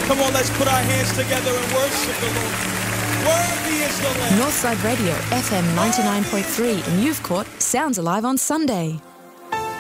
Come on, let's put our hands together and worship the Lord. Worthy is the Lamb. Northside Radio, FM 99.3 in Youth Court, sounds alive on Sunday.